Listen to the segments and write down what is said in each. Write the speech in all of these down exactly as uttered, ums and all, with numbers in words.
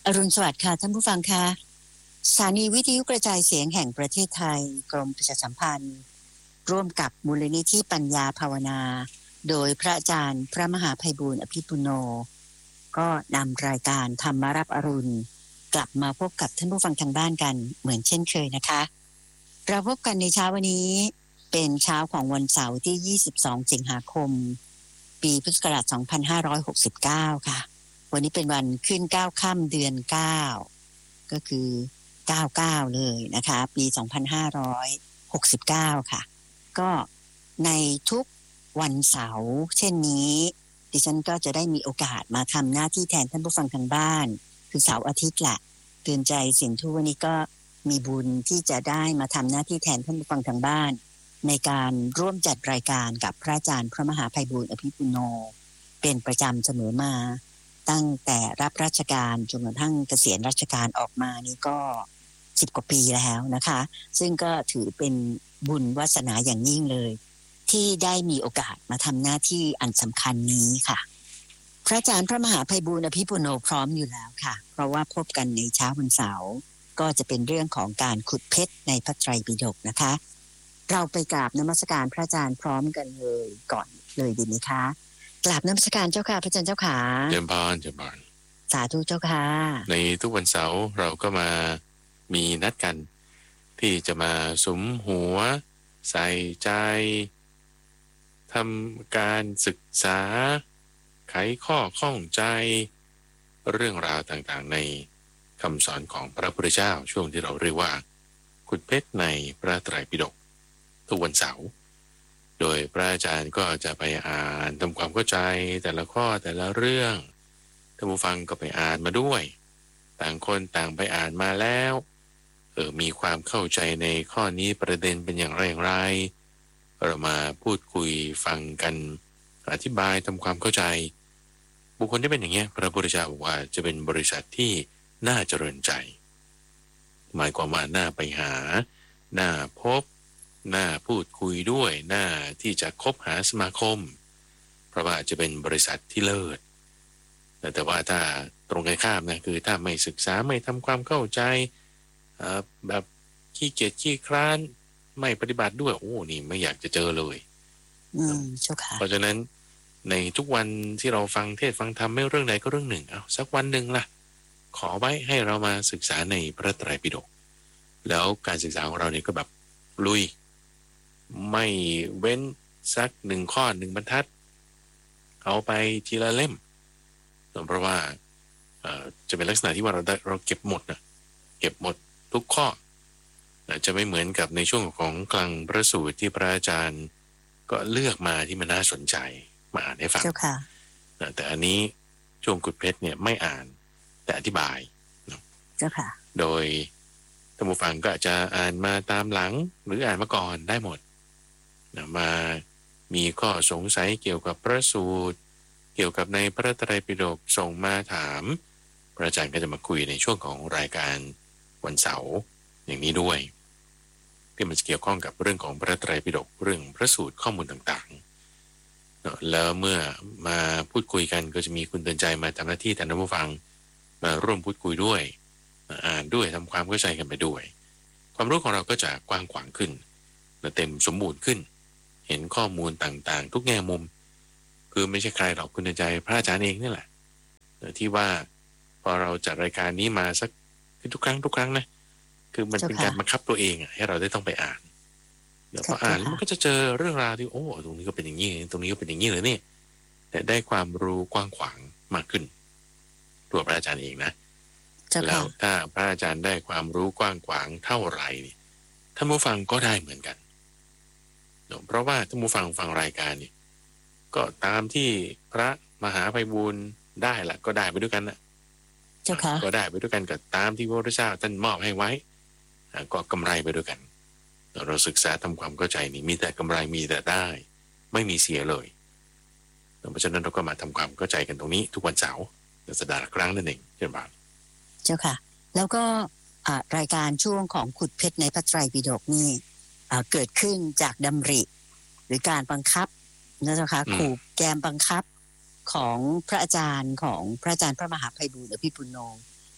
อรุณสวัสดิ์ค่ะท่านผู้ฟังค่ะสถานีวิทยุกระจายเสียงแห่งประเทศไทยกรมประชาสัมพันธ์ร่วมกับมูลนิธิปัญญาภาวนาโดยพระอาจารย์พระมหาไพบูลย์อภิปุโนก็นำรายการธรรมรับอรุณกลับมาพบกับท่านผู้ฟังทางบ้านกันเหมือนเช่นเคยนะคะเราพบกันในเช้าวันนี้เป็นเช้าของวันเสาร์ที่ยี่สิบสองสิงหาคมปีพุทธศักราชสองพันห้าร้อยหกสิบเก้าค่ะวันนี้เป็นวันขึ้นเก้าค่ำเดือนเก้าก็คือเก้าสิบเก้าเลยนะคะปีสองพันห้าร้อยหกสิบเก้าค่ะก็ในทุกวันเสาร์เช่นนี้ดิฉันก็จะได้มีโอกาสมาทำหน้าที่แทนท่านผู้ฟังทางบ้านคือเสาร์อาทิตย์แหละเตือนใจสินทุวันนี้ก็มีบุญที่จะได้มาทำหน้าที่แทนท่านผู้ฟังทางบ้านในการร่วมจัดรายการกับพระอาจารย์พระมหาไพบูลย์อภิปุโนเป็นประจำเสมอมาตั้งแต่รับราชการจนกระทั่งเกษียณราชการออกมานี่ก็สิบกว่าปีแล้วนะคะซึ่งก็ถือเป็นบุญวาสนาอย่างยิ่งเลยที่ได้มีโอกาสมาทำหน้าที่อันสำคัญนี้ค่ะพระอาจารย์พระมหาไพบูลย์อภิปุโนพร้อมอยู่แล้วค่ะเพราะว่าพบกันในเช้าวันเสาร์ก็จะเป็นเรื่องของการขุดเพชรในพระไตรปิฎกนะคะเราไปกราบนมัสการพระอาจารย์พร้อมกันเลยก่อนเลยดีไหมคะกราบนมัสการเจ้าค่ะพระอาจารย์เจ้าขาเจริญพรเจริญพรสาธุเจ้าค่ะในทุกวันเสาร์เราก็มามีนัดกันที่จะมาสุมหัวใส่ใจทำการศึกษาไขข้อข้องใจเรื่องราวต่างๆในคำสอนของพระพุทธเจ้าช่วงที่เราเรียกว่าขุดเพชรในพระไตรปิฎกทุกวันเสาร์โดยพระอาจารย์ก็จะไปอ่านทำความเข้าใจแต่ละข้อแต่ละเรื่องท่านผู้ฟังก็ไปอ่านมาด้วยต่างคนต่างไปอ่านมาแล้วเออมีความเข้าใจในข้อนี้ประเด็นเป็นอย่างไรอย่างไรเรามาพูดคุยฟังกันอธิบายทำความเข้าใจบุคคลที่เป็นอย่างเงี้ยพระพุทธเจ้าบอกว่าจะเป็นบริษัทที่น่าเจริญใจหมายความว่าน่าไปหาน่าพบน่าพูดคุยด้วยน่าที่จะคบหาสมาคมเพราะว่าจะเป็นบริษัทที่เลิศแต่ว่าถ้าตรงกันข้ามนะคือถ้าไม่ศึกษาไม่ทำความเข้าใจแบบขี้เกียจขี้คร้านไม่ปฏิบัติด้วยโอ้นี่ไม่อยากจะเจอเลยอืมเจ้าค่ะเพราะฉะนั้นในทุกวันที่เราฟังเทศฟังธรรมไม่เรื่องใดก็เรื่องหนึ่งเอาสักวันหนึ่งล่ะขอไว้ให้เรามาศึกษาในพระไตรปิฎกแล้วการศึกษาของเราเนี่ยก็แบบลุยไม่เว้นสักหนึ่งข้อหนึ่งบรรทัดเอาไปทีละเล่มเพราะว่าจะเป็นลักษณะที่ว่าเราได้เราเก็บหมดนะเก็บหมดทุกข้อจะไม่เหมือนกับในช่วงของกลางพระสูตรที่พระอาจารย์ก็เลือกมาที่มันน่าสนใจมาอ่านให้ฟังแต่อันนี้ช่วงขุดเพชรเนี่ยไม่อ่านแต่อธิบายเจ้าค่ะโดยท่านผู้ฟังก็อาจจะอ่านมาตามหลังหรืออ่านมาก่อนได้หมดมามีข้อสงสัยเกี่ยวกับพระสูตรเกี่ยวกับในพระไตรปิฎกส่งมาถามพระอาจารย์ก็จะมาคุยในช่วงของรายการวันเสาร์อย่างนี้ด้วยที่มันจะเกี่ยวข้องกับเรื่องของพระไตรปิฎกเรื่องพระสูตรข้อมูลต่างๆแล้วเมื่อมาพูดคุยกันก็จะมีคุณเตือนใจมาทำหน้าที่แทนท่านผู้ฟังมาร่วมพูดคุยด้วยอ่านด้วยทำความเข้าใจกันไปด้วยความรู้ของเราก็จะกว้างขวางขึ้นและเต็มสมบูรณ์ขึ้นเห็นข้อมูลต่างๆทุกแง่มุมคือไม่ใช่ใครหรอกคุณเตือนใจพระอาจารย์เองนี่แหละที่ว่าพอเราจัดรายการนี้มาสักทุกครั้งทุกครั้งนะคือมันเป็นการบังคับตัวเองให้เราได้ต้องไปอ่านเดี๋ยวพออ่านมันก็จะเจอเรื่องราวที่โอ้ตรงนี้ก็เป็นอย่างนี้ตรงนี้ก็เป็นอย่างนี้เลยนี่แต่ได้ความรู้กว้างขวางมากขึ้นตัวพระอาจารย์เองนะแล้วถ้าพระอาจารย์ได้ความรู้กว้างขวางเท่าไหร่นี่ท่านผู้ฟังก็ได้เหมือนกันเพราะว่าท่านผู้ฟังฟังรายการนี่ก็ตามที่พระมหาไพบูลย์ได้ละก็ได้ไปด้วยกันนะก็ได้ไปด้วยกันกับตามที่พระพุทธเจ้าท่านมอบให้ไว้ก็กำไรไปด้วยกันเราศึกษาทำความเข้าใจนี่มีแต่กำไรมีแต่ได้ไม่มีเสียเลยเพราะฉะนั้นเราก็มาทำความเข้าใจกันตรงนี้ทุกวันเสาร์สัปดาห์ละครั้งนั่นเองเช่นบาทเจ้าค่ะแล้วก็รายการช่วงของขุดเพชรในพระไตรปิฎกนี่เกิดขึ้นจากดำริหรือการบังคับนะเจ้าค่ะขู่แกมบังคับของพระอาจารย์ของพระอาจารย์พระมหาไพบูลย์อภิปุโน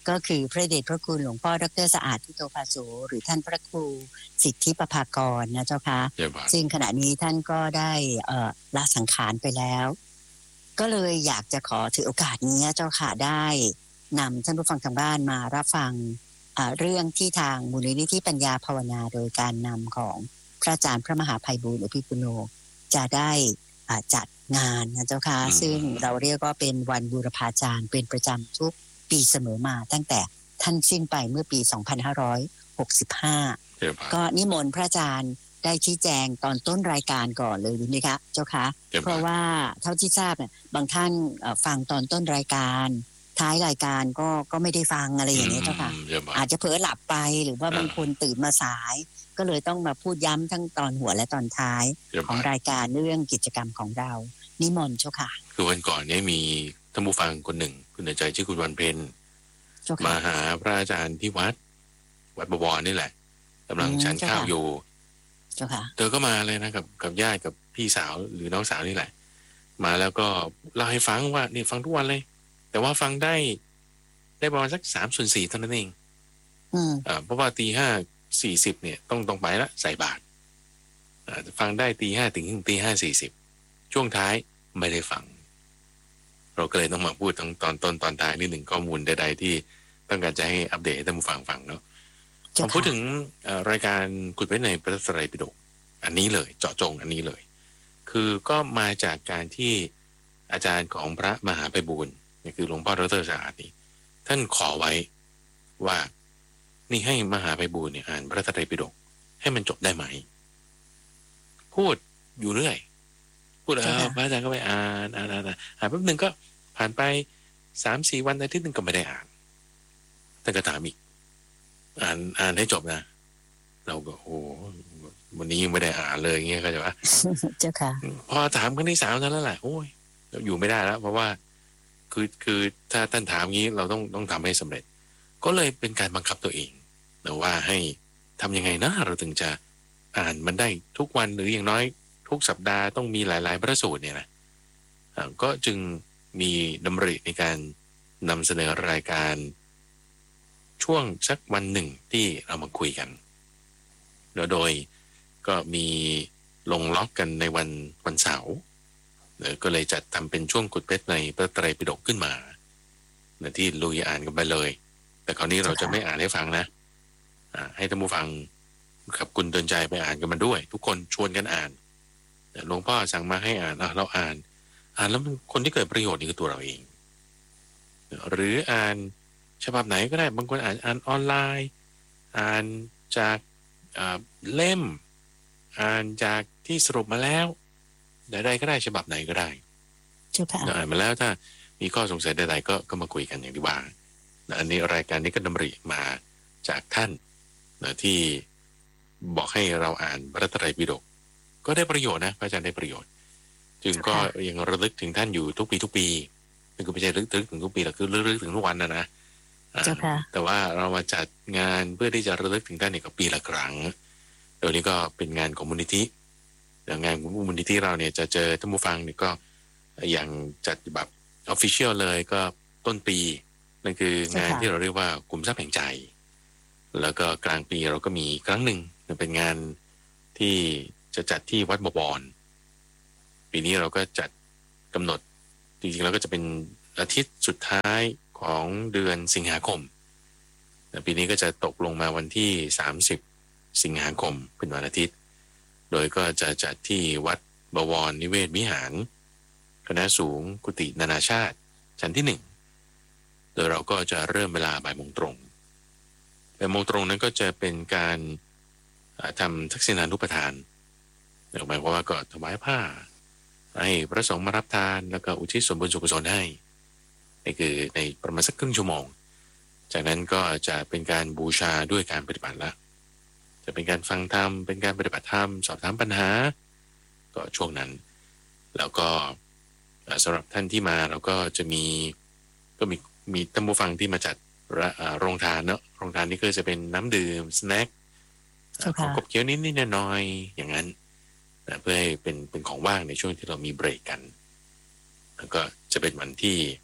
ก็คือพระเดชพระคุณหลวงพ่อดรสะอาดทิโตภาโสหรือท่านพระครูสิทธิประภากรนะเจ้าค่ะซึ่งขณะนี้ท่านก็ได้เอ่อละสังขารไปแล้วก็เลยอยากจะขอถือโอกาสนี้เจ้าค่ะได้นำท่านผู้ฟังทางบ้านมารับฟังเรื่องที่ทางมูลนิธิปัญญาภาวนาโดยการนำของพระอาจารย์พระมหาไพบูลย์อภิปุโนจะได้จัดงานนะเจ้าค่ะซึ่งเราเรียกว่าเป็นวันบูรพาจารย์เป็นประจำทุกปีเสมอมาตั้งแต่ท่านสิ้นไปเมื่อปีสองพันห้าร้อยหกสิบห้าก็นิมนต์พระอาจารย์ได้ชี้แจงตอนต้นรายการก่อนเลยดีไหมคะเจ้าคะเพราะว่าเท่าที่ทราบเนี่ยบางท่านฟังตอนต้นรายการท้ายรายการก็ก็ไม่ได้ฟังอะไรอย่างนี้เจ้าค่ะอาจจะเผลอหลับไปหรือว่าบางคนตื่นมาสายก็เลยต้องมาพูดย้ำทั้งตอนหัวและตอนท้ายของรายการเรื่องกิจกรรมของเรานิมนต์เจ้าค่ะคือวันก่อนนี้มีท่านผู้ฟังคนหนึ่งคุณใจชื่อคุณวันเพ็ญมาหาพระอาจารย์ที่วัดวัดบวรนี่แหละกำลังฉันข้าวอยู่เธอก็มาเลยนะกับกับญาติกับพี่สาวหรือน้องสาวนี่แหละมาแล้วก็เล่าให้ฟังว่านี่ฟังทุกวันเลยแต่ว่าฟังได้ได้ประมาณสักสามส่วนสี่เท่านั้นเองอ่าเพราะว่าตีห้าสี่สิบเนี่ยต้องต้องไปละใส่บาตรอ่าฟังได้ตีห้าถึงตีห้าสี่สิบช่วงท้ายไม่ได้ฟังเราก็เลยต้องมาพูดตอนตอนต้นตอนท้ายนิดหนึ่งข้อมูลใดๆที่ต้องการจะให้อัปเดตให้ท่านผู้ฟังฟังเนาะผมพูดถึงรายการขุดไว้ในพระไตรปิฎกอันนี้เลยเจาะจงอันนี้เลยคือก็มาจากการที่อาจารย์ของพระมหาไพบูลย์นี่คือหลวงพ่อดรสะอาดนี่ท่านขอไว้ว่านี่ให้มหาไพบูลย์เนี่ยอ่านพระไตรปิฎกให้มันจบได้ไหมพูดอยู่เรื่อยพูดแล้วพระอาจารย์ก็ไปอ่านอ่านอ่านอ่านแป๊บนึงก็ผ่านไปสามสี่วันอาทิตย์นึงก็ไม่ได้อ่านท่านก็ถามอีกอ่านอ่านให้จบนะเราก็โอ้วันนี้ยังไม่ได้อ่านเลยเงี้ยก็จะว่าเจ้าค่ะพอถามครั้งที่สามนั้นแล้วแหละโอ้ยเราอยู่ไม่ได้แล้วเพราะว่าคือคือถ้าท่านถามงี้เราต้องต้องทำให้สำเร็จก็เลยเป็นการบังคับตัวเองนะว่าให้ทำยังไงนะเราถึงจะอ่านมันได้ทุกวันหรืออย่างน้อยทุกสัปดาห์ต้องมีหลายๆพระสูตรเนี่ยนะก็จึงมีดำริในการนำเสนอรายการช่วงสักวันหนึ่งที่เรามาคุยกันแล้วโดยก็มีลงล็อกกันในวันวันเสาร์ก็เลยจัดทำเป็นช่วงขุดเพชรในพระไตรปิฎกขึ้นมาที่ลุยอ่านกันไปเลยแต่คราวนี้เราจะไม่อ่านให้ฟังนะให้ท่านผู้ฟังขับกุลเตือนใจไปอ่านกันมาด้วยทุกคนชวนกันอ่านหลวงพ่อสั่งมาให้อ่านเราอ่านอ่านแล้วคนที่เกิดประโยชน์นี่คือตัวเราเองหรืออ่านฉบับไหนก็ได้บางคนอ่านอ่านออนไลน์อ่านจากเล่มอ่านจากที่สรุปมาแล้วใดๆก็ได้ฉบับไหนก็ได้อ่านมาแล้วถ้ามีข้อสงสัยใดๆก็ก็มาคุยกันอย่างที่ว่าอันนี้รายการนี้ก็ดำริมาจากท่านนะที่บอกให้เราอ่านพระไตรปิฎกก็ได้ประโยชน์นะพระอาจารย์ได้ประโยชน์จึงก็ยังระลึกถึงท่านอยู่ทุกปีทุกปีมันก็ไม่ใช่ระลึกถึงทุกปีหรอกคือระลึกถึงทุกวันนะนะแต่ว่าเรามาจัดงานเพื่อที่จะระลึกถึงท่านเนี่ยก็ปีละครั้งเดี๋ยวนี้ก็เป็นงานของมูลนิธิแต่งานของมูลนิธิเราเนี่ยจะเจอท่านผู้ฟังเนี่ยก็อย่างจัดแบบออฟฟิเชียลเลยก็ต้นปีนั่นคืองานที่เราเรียกว่ากลุ่มทรัพย์แห่งใจแล้วก็กลางปีเราก็มีครั้งหนึ่งเป็นงานที่จะจัดที่วัดบวรปีนี้เราก็จัดกำหนดจริงๆแล้วก็จะเป็นอาทิตย์สุดท้ายของเดือนสิงหาคมปีนี้ก็จะตกลงมาวันที่สามสิบสิงหาคมเป็นวันอาทิตย์โดยก็จะจัดที่วัดบวรนิเวศวิหารคณะสูงกุฏินานาชาติชั้นที่หนึ่งโดยเราก็จะเริ่มเวลาบ่ายโมงตรงบ่ายโมงตรงนั้นก็จะเป็นการทำทักษิณานุปทานหมายความว่าก็ถวายผ้าให้พระสงฆ์มารับทานแล้วก็อุทิศส่วนบุญส่วนกุศลให้นี่คือในประมาณสักครึ่งชั่วโมงจากนั้นก็จะเป็นการบูชาด้วยการปฏิบัติละจะเป็นการฟังธรรมเป็นการปฏิบัติธรรมสอบถามปัญหาก็ช่วงนั้นแล้วก็สำหรับท่านที่มาเราก็จะมีก็มีมีท่านผู้ฟังที่มาจัดโรงทานเนาะโรงทานนี่ก็จะเป็นน้ำดื่มสแน็คของกบเคี้ยวนิดๆหน่อยๆอย่างนั้นเพื่อให้เป็นเป็นของว่างในช่วงที่เรามีเบรกกันแล้วก็จะเป็นวันที่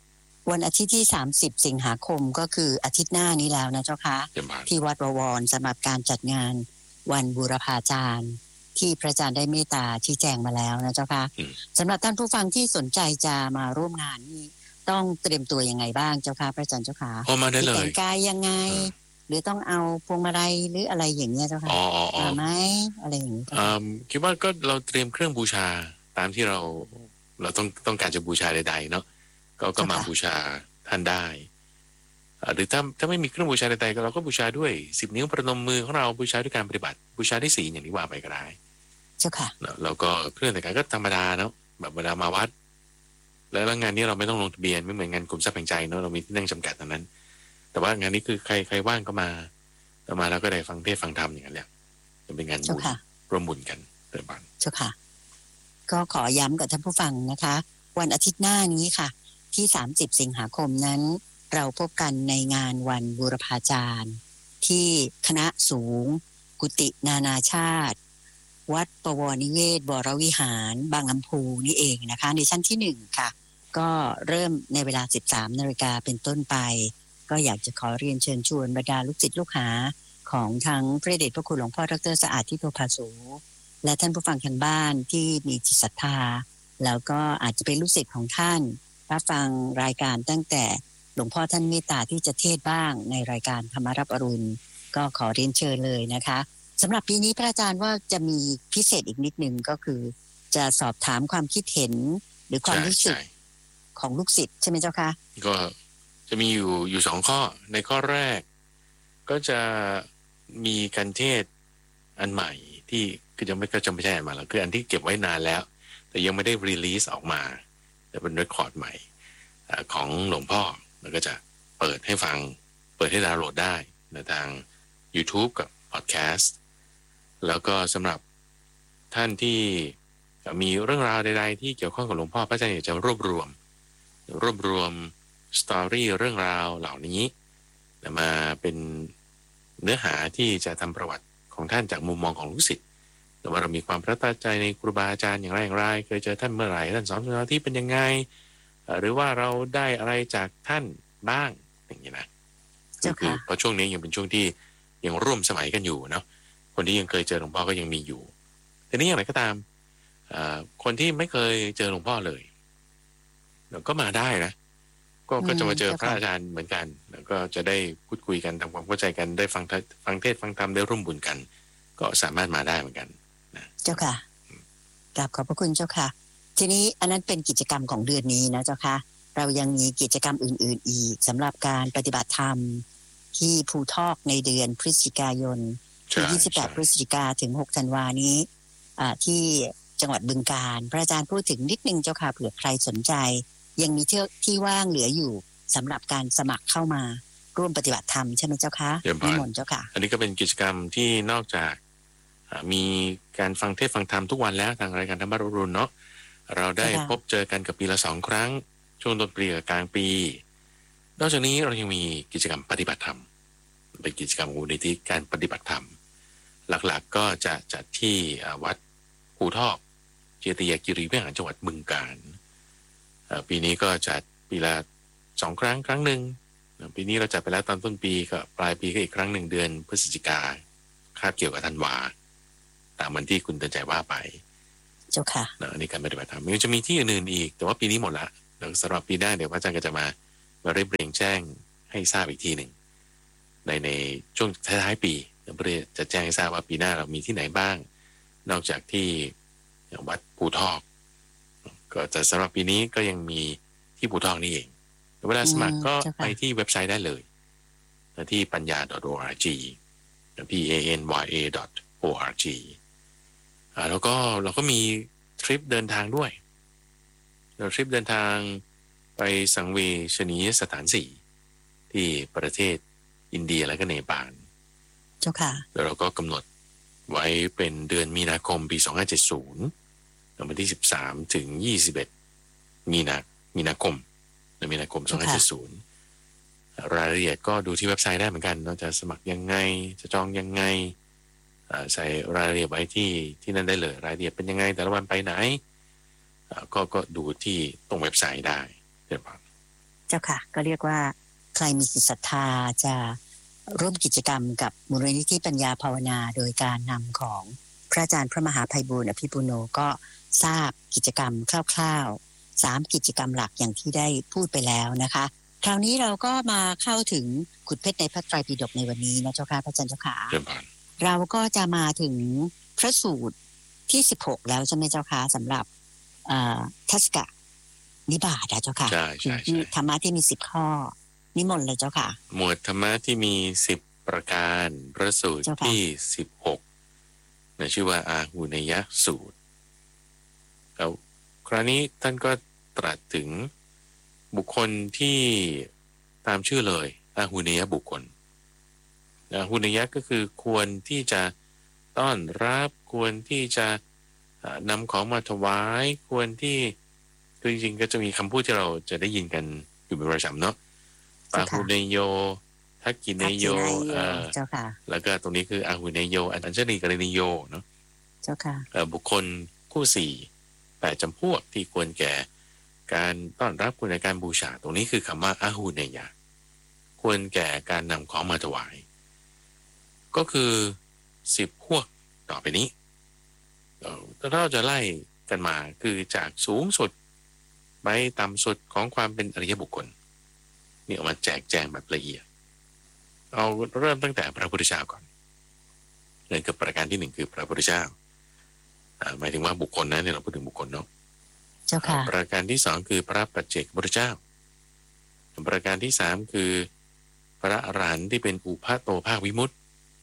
วันอาทิตย์ที่สามสิบสิงหาคมก็คืออาทิตย์หน้านี้แล้วนะเจ้าคะที่วัดบวรสำหรับการจัดงานวันบูรพาจารย์ที่พระอาจารย์ได้เมตตาชี้แจงมาแล้วนะเจ้าคะสำหรับท่านผู้ฟังที่สนใจจะมาร่วมงานนี้ต้องเตรียมตัวยังไงบ้างเจ้าคะพระอาจารย์เจ้าคะพอมาได้เลยแต่งกายยังไงหรือต้องเอาพวงมาลัยหรืออะไรอย่างเงี้ยเจ้าค่ะมาไหมอะไรอย่างงี้คิดว่าก็เราเตรียมเครื่องบูชาตามที่เราเราต้องต้องการจะบูชาใดๆเนาะก็ก็มาบูชาท่านได้หรือถ้าถ้าไม่มีเครื่องบูชาใดๆก็เราก็บูชาด้วยสิบนิ้วประนมมือของเราบูชาด้วยการปฏิบัติบูชาด้วยศีลอย่างที่ว่าไปก็ได้เจ้าค่ะแล้วก็เครื่องแต่งกายก็ธรรมดาเนาะแบบเวลามาวัดแล้วงานนี้เราไม่ต้องลงทะเบียนไม่เหมือนงานกลุ่มทรัพย์แห่งใจเนาะเรามีที่นั่งจำกัดตรงนั้นแต่ว่างานนี้คือใครใครว่างก็มาเรามาแล้วก็ได้ฟังเทศฟังธรรมอย่างนั้นแหละจะเป็นงานบุญร่วมบุญกันเดินบานเจ้าค่ะก็ขอย้ำกับท่านผู้ฟังนะคะวันอาทิตย์หน้านี้ค่ะที่สามสิบสิงหาคมนั้นเราพบกันในงานวันบูรพาจารย์ที่คณะสูงกุฏินานาชาติวัดปวรนิเวศวรวิหารบางลำพูนี่เองนะคะในชั้นที่หนึ่งค่ะก็เริ่มในเวลา สิบสามนาฬิกา นเป็นต้นไปก็อยากจะขอเรียนเชิญชวนบรรดาลูกศิษย์ลูกหาของทั้งพระเดชพระคุณหลวงพ่อดร.สะอาดทิโตภาโสและท่านผู้ฟังทางบ้านที่มีจิตศรัทธาแล้วก็อาจจะเป็นลูกศิษย์ของท่านรับฟังรายการตั้งแต่หลวงพ่อท่านเมตตาที่จะเทศบ้างในรายการธรรมรับอรุณก็ขอเรียนเชิญเลยนะคะสำหรับปีนี้พระอาจารย์ว่าจะมีพิเศษอีกนิดนึงก็คือจะสอบถามความคิดเห็นหรือความรู้สึกของลูกศิษย์ใช่ไหมเจ้าคะก็จะมีอยู่อยู่สองข้อในข้อแรกก็จะมีการเทศอันใหม่ที่คือจะไม่ก็จะไม่ใช่อันใหม่แล้วคืออันที่เก็บไว้นานแล้วแต่ยังไม่ได้รีลีสออกมาแต่เป็นเรคคอร์ดใหม่ของหลวงพ่อแล้วก็จะเปิดให้ฟังเปิดให้ดาวน์โหลดได้ในทาง YouTube กับพอดแคสต์แล้วก็สำหรับท่านที่มีเรื่องราวใดๆที่เกี่ยวข้องกับหลวงพ่อพระอาจารย์อยากจะรวบรวมรวบรวมสตอรี่เรื่องราวเหล่านี้มาเป็นเนื้อหาที่จะทำประวัติของท่านจากมุมมองของลูกศิษย์แต่ว่าเรามีความประทับใจในครูบาอาจารย์อย่างไรอย่างไรเคยเจอท่านเมื่อไหร่ท่านสอนสมาธิเป็นยังไงหรือว่าเราได้อะไรจากท่านบ้างอย่างนี้นะก็คือเพราะช่วงนี้ยังเป็นช่วงที่ยังร่วมสมัยกันอยู่เนาะคนที่ยังเคยเจอหลวงพ่อก็ยังมีอยู่แต่นี้อย่างไรก็ตามคนที่ไม่เคยเจอหลวงพ่อเลยก็มาได้นะก็ก็จะมาเจอพระอาจารย์เหมือนกันแล้วก็จะได้พูดคุยกันทำความเข้าใจกันได้ฟังฟังเทศฟังธรรมได้ร่วมบุญกันก็สามารถมาได้เหมือนกันนะเจ้าค่ะกราบขอบพระคุณเจ้าค่ะทีนี้อันนั้นเป็นกิจกรรมของเดือนนี้นะเจ้าค่ะเรายังมีกิจกรรมอื่นๆอีกสำหรับการปฏิบัติธรรมที่ภูทอกในเดือนพฤศจิกายนที่ยี่สิบแปดพฤศจิกาถึงหกธันวานี้ที่จังหวัดบึงกาฬพระอาจารย์พูดถึงนิดนึงเจ้าค่ะเผื่อใครสนใจยังมีที่ที่ว่างเหลืออยู่สำหรับการสมัครเข้ามาร่วมปฏิบัติธรรมใช่ไหมเจ้าคะนิมนต์เจ้าค่ะอันนี้ก็เป็นกิจกรรมที่นอกจากมีการฟังเทศฟังธรรมทุกวันแล้วทางรายการธรรมรับอรุณเนาะเราได้พบเจอกันกับปีละสองครั้งช่วงต้นปีกับกลางปีนอกจากนี้เรายังมีกิจกรรมปฏิบัติธรรมเป็นกิจกรรมมูลนิธิการปฏิบัติธรรมหลักๆก็จะจัดที่วัดภูทอกเจติยกิริวิหารจังหวัดบึงกาฬปีนี้ก็จัดปีละสองครั้งครั้งหนึ่งปีนี้เราจัดไปแล้วตอนต้นปีก็ปลายปีก็อีกครั้งหนึ่งเดือนพฤศจิกาคาบเกี่ยวกับธันวาตามวันที่คุณเตือนใจว่าไปเจ้าค่ะในการปฏิบัติธรรมมันจะมีที่อื่นๆอีกแต่ว่าปีนี้หมดละแล้วสำหรับปีหน้าเดี๋ยวพระอาจารย์ก็จะมามาเรียบเรียงแจ้งให้ทราบอีกทีหนึ่งในในช่วงท้ายๆปีเราจะแจ้งให้ทราบว่าปีหน้าเรามีที่ไหนบ้างนอกจากที่วัดภูทอกก็จะสำหรับปีนี้ก็ยังมีที่ภูทอกนี่เองเวลาสมัครก็ไปที่เว็บไซต์ได้เลยที่ปัญญา .org p a n y a .org อ่าแล้วก็เราก็มีทริปเดินทางด้วยเราทริปเดินทางไปสังเวชนียสถานสี่ที่ประเทศอินเดียและก็เนปาลเจ้าค่ะแล้วเราก็กำหนดไว้เป็นเดือนมีนาคมปีสองพันห้าร้อยเจ็ดสิบวันที่สิบสามถึงยี่สิบเอ็ดมีนามีนาคมในมีนาคมสองพันห้าร้อยเจ็ดสิบรายละเอียดก็ดูที่เว็บไซต์ได้เหมือนกันเราจะสมัครยังไงจะจองยังไงใส่รายละเอียดไว้ที่ที่นั่นได้เลยรายละเอียดเป็นยังไงแต่ละวันไปไหนก็ก็ดูที่ตรงเว็บไซต์ได้เรียบร้อยเจ้าค่ะก็เรียกว่าใครมีจิตศรัทธาจะร่วมกิจกรรมกับมูลนิธิปัญญาภาวนาโดยการนำของพระอาจารย์พระมหาไพบูลย์อภิปุโนก็ทราบกิจกรรมคร่าวๆสามกิจกรรมหลักอย่างที่ได้พูดไปแล้วนะคะคราวนี้เราก็มาเข้าถึงขุดเพชรในพระไตรปิฎกในวันนี้นะเจ้าค่ะพระอาจารย์เจ้าค่ะเราก็จะมาถึงพระสูตรที่สิบหกแล้วใช่ไหมเจ้าค่ะสำหรับทัศกนิบาตเจ้าค่ะคือธรรมะที่มีสิบข้อนิมนต์เลยเจ้าค่ะหมวดธรรมะที่มีสิบประการพระสูตรที่สิบหกนะชื่อว่าอาหุเนยสูตรแล้วคราวนี้ท่านก็ตรัสถึงบุคคลที่ตามชื่อเลยอาหุเนยบุคคลอาหุเนยก็คือควรที่จะต้อนรับควรที่จะนำของมาถวายควรที่คือจริงๆก็จะมีคำพูดที่เราจะได้ยินกันอยู่เป็นประจำเนาะอาหุเนโยทักกิเนโยเออแล้วก็ตรงนี้คืออาหุเนโยอัญชลีกรณิโยเนาะเจ้าค่ะบุคคลคู่สี่แปดจำพวกที่ควรแก่การต้อนรับควรแก่การบูชาตรงนี้คือคำว่าอาหุเนยควรแก่การนำของมาถวายก็คือสิบพวกต่อไปนี้เราจะไล่กันมาคือจากสูงสุดไปต่ำสุดของความเป็นอริยบุคคลนี่เอามาแจกแจงแบบละเอียดเอาเริ่มตั้งแต่พระพุทธเจ้าก่อนนั่นคือประการที่หนึ่งคือพระพุทธเจ้าหมายถึงว่าบุคคลนั้นเนี่ยเราพูดถึงบุคคลเนาะเจ้าค่ะประการที่สองคือพระปัจเจกพุทธเจ้าประการที่สามคือพระอรหันต์ที่เป็นอุปาโตภาควิมุตติ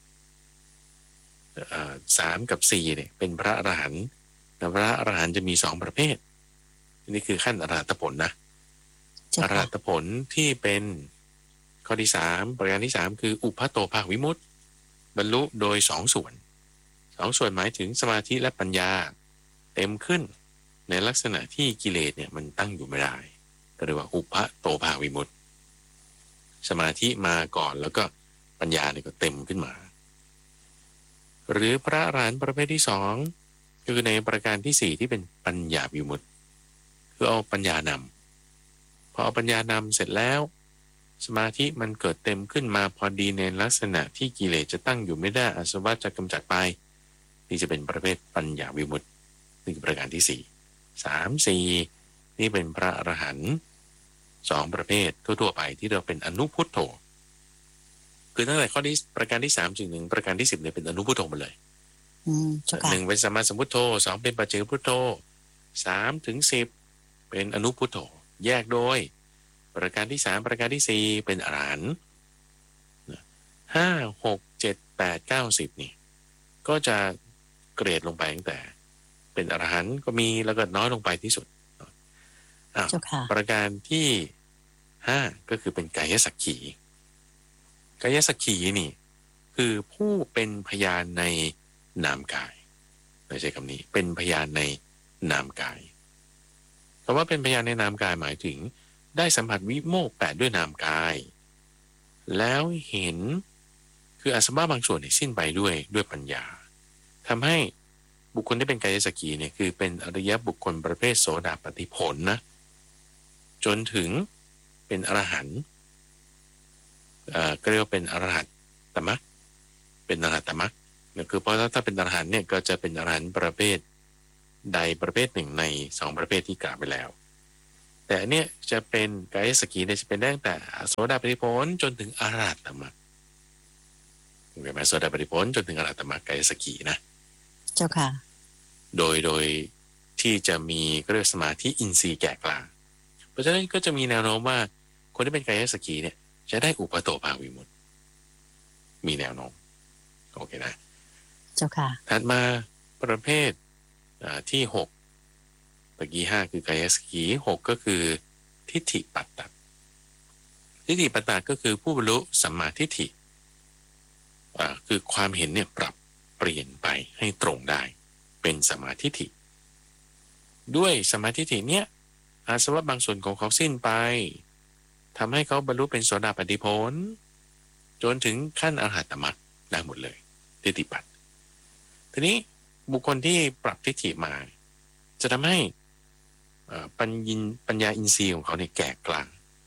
สามกับสี่เนี่ยเป็นพระอรหันต์แต่พระอรหันต์จะมีสองประเภทนี่คือขั้นอรหัตผลนะอรหัตผลที่เป็นข้อที่สามประการที่สามคืออุปาโตภาควิมุตติบรรลุโดยสองส่วนสองส่วนหมายถึงสมาธิและปัญญาเต็มขึ้นในลักษณะที่กิเลสเนี่ยมันตั้งอยู่ไม่ได้ก็เรียกว่าอุปาโตภาควิมุตติสมาธิมาก่อนแล้วก็ปัญญาเนี่ยก็เต็มขึ้นมาหรือพระอรหันต์ประเภทที่สองคือในประการที่สี่ที่เป็นปัญญาวิมุตติคือเอาปัญญานำพอเอาปัญญานำเสร็จแล้วสมาธิมันเกิดเต็มขึ้นมาพอดีในลักษณะที่กิเลสจะตั้งอยู่ไม่ได้อาสวะจะกำจัดไปนี่จะเป็นประเภทปัญญาวิมุตตินี่คือประการที่สี่สามสี่นี่เป็นพระอรหันต์สองประเภททั่วๆไปที่เราเป็นอนุพุทโธคือตั้งแต่ข้อที่ประการที่สามถึงหนึ่งประการที่สิบเนี่ยเป็นอนุพุทโธหมดเลยหนึ่งเป็นสัมมาสัมพุทโธสองเป็นปัจเจกพุทโธสามถึงสิบเป็นอนุพุทโธแยกโดยประการที่สามประการที่สี่เป็นอรหันต์ห้าหกเจ็ดแปดเก้าสิบนี่ก็จะเกรดลงไปตั้งแต่เป็นอรหันต์ก็มีแล้วก็น้อยลงไปที่สุดประการที่ห้าก็คือเป็นกายสักขีกายสักขีนี่คือผู้เป็นพยานในนามกายไม่ใช่คำนี้เป็นพยานในนามกายคำว่าเป็นพยานในนามกายหมายถึงได้สัมผัสวิโมกข์แปดด้วยนามกายแล้วเห็นคืออาสวะบางส่วนเนี่ยสิ้นไปด้วยด้วยปัญญาทำให้บุคคลที่เป็นกายสักขีเนี่ยคือเป็นอริยบุคคลประเภทโสดาปัตติผลนะจนถึงเป็นอรหันต์เอ่อก็เรียกว่าเป็นอรหัตตมรรคเป็นอรหัตตมรรคเนี่ยคือเพราะถ้าเป็นอรหันต์เนี่ยก็จะเป็นอรหันต์ประเภทใดประเภทหนึ่งในสองประเภทที่กล่าวไปแล้วแต่อันเนี้ยจะเป็นกายสักขีเนี่ยจะเป็นได้ตั้งแต่โสดาปัตติผลจนถึงอรหัตตมรรคโอเคไหมโสดาปัตติผลจนถึงอรหัตตมรรคกายสักขีนะเจ้าค่ะโดยโดยที่จะมีก็เรียกสมาธิอินทรีย์แก่กลางเพราะฉะนั้นก็จะมีแนวโน้มว่าคนที่เป็นกายสักขีเนี่ยจะได้อุปโตภาควิมุตติมีแนวโน้มโอเคนะเจ้าค่ะถัดมาประเภทที่หกตะกี้ห้าคือกายสักขีหกก็คือทิฏฐิปัตตะทิฏฐิปัตตะก็คือผู้บรรลุสัมมาทิฏฐิคือความเห็นเนี่ยปรับเปลี่ยนไปให้ตรงได้เป็นสัมมาทิฏฐิด้วยสัมมาทิฏฐิเนี้ยอาสวะบางส่วนของเขาสิ้นไปทำให้เขาบรรลุเป็นโสดาปัตติผลจนถึงขั้นอรหัตตมรรคได้หมดเลยทิฏฐิปัตตทีนี้บุคคลที่ปรับทิฏฐิมาจะทำให้ปัญญินปัญญาอินทรีย์ของเขาเนี่ยแก่กลาง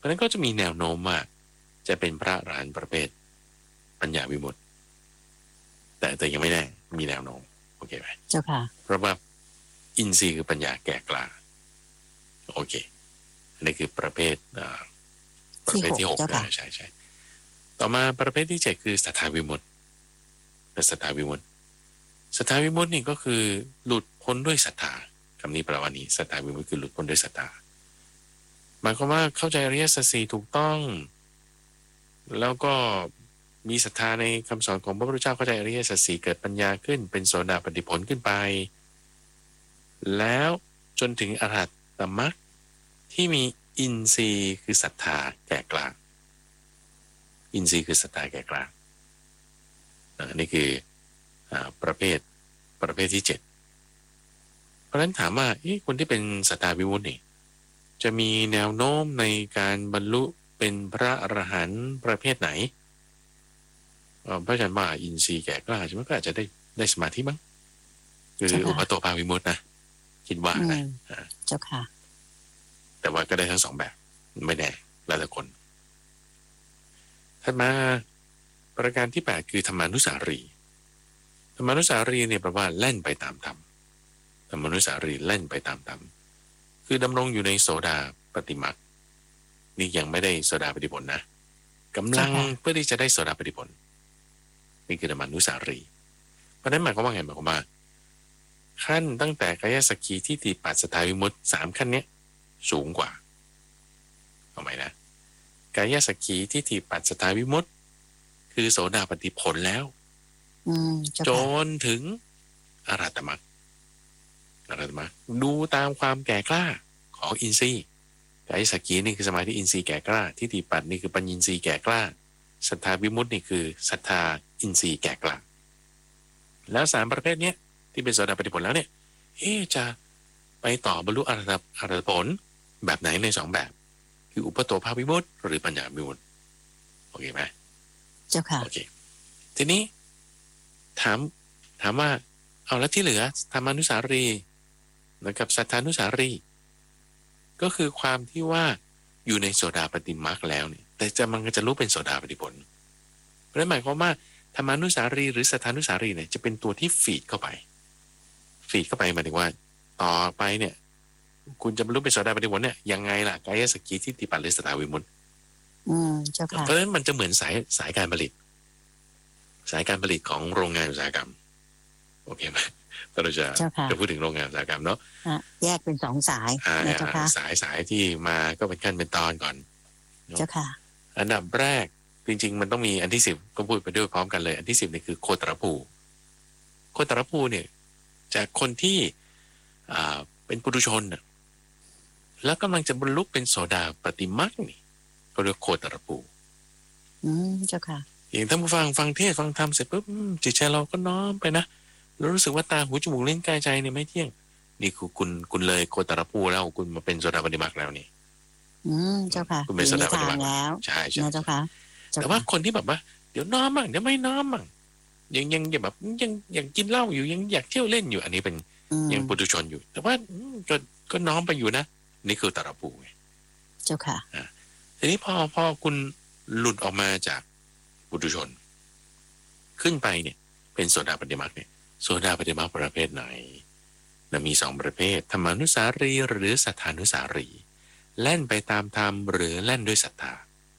เพราะฉะนั้นก็จะมีแนวโน้มว่าจะเป็นพระอรหันต์ประเภทปัญญาวิมุตติแต่แต่ยังไม่แน่มีแนวโน้มโอเคไหมเจ้าค่ะเพราะว่าอินทรีย์คือปัญญาแก่กล้าโอเคอันนี้คือประเภทประเภทที่หกใช่ใช่ต่อมาประเภทที่เจ็ดคือสัทธาวิมุตติสัทธาวิมุตติสัทธาวิมุตตินี่ก็คือหลุดพ้นด้วยศรัทธาคำนี้แปลว่านี้สัทธาวิมุตติคือหลุดพ้นด้วยศรัทธาหมายความว่าเข้าใจอริยสัจสี่ถูกต้องแล้วก็มีศรัทธาในคำสอนของพระพุทธเจ้าเข้าใจอริยสัจสี่เกิดปัญญาขึ้นเป็นโสดาปัตติผลขึ้นไปแล้วจนถึงอรหัตตมรรคที่มีอินทรีย์คือศรัทธาแก่กล้าอินทรีย์คือศรัทธาแก่กล้าอันนี้คือประเภทประเภทที่เจ็ดเพราะฉะนั้นถามว่าคนที่เป็นสัทธาวิมุตติจะมีแนวโน้มในการบรรลุเป็นพระอรหันต์ประเภทไหนพระอาจารย์ว่าอินทรีย์แก่กล้าใช่ไหมก็อาจจะได้ได้สมาธิบ้างคืออุปโตภาวิมุตตินะคิดว่านะเจ้าค่ะแต่ว่าก็ได้ทั้งสองแบบไม่แน่แล้วแต่คนถัดมาประการที่แปดคือธรรมานุสารีธรรมานุสารีเนี่ยแปลว่าแล่นไปตามธรรมธรรมานุสารีแล่นไปตามธรรมคือดำรงอยู่ในโสดาปฏิมรรคนี่ยังไม่ได้โสดาปฏิผลนะกำลังเพื่อที่จะได้โสดาปฏิผลนี่คือธรรมานุสารีเพราะนั้นหมายความว่าไงหมายความว่าขั้นตั้งแต่กายสักขีทิฏฐิปัสสทาวิมุตติสามขั้นนี้สูงกว่าเอาไหมนะกายสักขีทิฏฐิปัสสทาวิมุตติคือโสดาปฏิผลแล้วจนถึงอรหัตตมรรคอรหัตตมรรคดูตามความแก่กล้าของอินทรีย์กายสักขีนี่คือสมาธิอินทรีย์แก่กล้าทิฏฐิปัสนี่คือปัญญินทรีย์แก่กล้าศรัทธาวิมุตตินี่คือศรัทธาอินทรีย์แก่กล้าแล้วสามประเภทนี้ที่เป็นโสดาปฏิผลแล้วเนี่ยเอ๊ะจะไปต่อบรรลุอรหัตอรหัตผลแบบไหนในสองแบบคืออุปโตภาวิมุตติหรือปัญญาวิมุตติโอเคไหมเจ้าค่ะโอเคทีนี้ถามถามว่าเอาแล้วที่เหลือธรรมานุสารีกับสัทธานุสารีก็คือความที่ว่าอยู่ในโสดาปฏิมรรคแล้วเนี่ยแต่จะมันก็จะรู้เป็นโสดาปฏิผลเพราะนั้นหมายความว่าธรรมานุสารีหรือสัทธานุสารีเนี่ยจะเป็นตัวที่ฟีดเข้าไปฟีดเข้าไปหมายถึงว่าต่อไปเนี่ยคุณจะบรรลุเป็นโสดาปฏิผลเนี่ยยังไงล่ะกายสักขีทิฏฐิปัสสสัทธาวิมุตติอืมเจ้าค่ะเพราะฉะนั้นมันจะเหมือนสายสายการผลิตสายการผลิตของโรงงานอุตสาหกรรมโอเคไหมเราจะจะพูดถึงโรงงานอุตสาหกรรมเนาะแยกเป็นสองสายนะเจ้าค่ะสายสายที่มาก็เป็นขั้นเป็นตอนก่อนเจ้าค่ะอันดับแรกจริงๆมันต้องมีอันที่สิบก็พูดไปด้วยพร้อมกันเลยอันที่สิบนี่คือโคตรภูโคตรภูเนี่ยจากคนที่อ่าเป็นปุถุชนแล้วกำลังจะบรรลุเป็นโสดาปฏิมรรคนี่ก็เรียกโคตรภูอืมเจ้าค่ะอย่างท่านผู้ฟังฟังเทศฟังธรรมเสร็จปุ๊บจิตใจเราก็น้อมไปนะแล้วรู้สึกว่าตาหูจมูกลิ้นกายใจเนี่ยไม่เที่ยงนี่คือคุณคุณเลยโคตรภูแล้วคุณมาเป็นโสดาปฏิมรรคแล้วนี่อืมเจ้าค่ะคุณเป็นโสดาปฏิมรรคแล้วใช่ใช่เจ้าค่ะแต่ว่าคนที่แบบว่าเดี๋ยวน้อมบ้างเดี๋ยวไม่น้อมบ้างยังยังยังแบบยังยังกินเหล้าอยู่ยังอยากเที่ยวเล่นอยู่อันนี้เป็นยังปุถุชนอยู่แต่ว่าก็ก็น้อมไปอยู่นะนี่คือตรภูไงเจ้าค่ะทีนี้พอพอคุณหลุดออกมาจากปุถุชนขึ้นไปเนี่ยเป็นโสดาปฏิมรรคเนี่ยโสดาปฏิมรรคประเภทไหนนะมีสองประเภทธรรมานุสารีหรือสัทธานุสารีแล่นไปตามธรรมหรือแล่นด้วยศรัทธา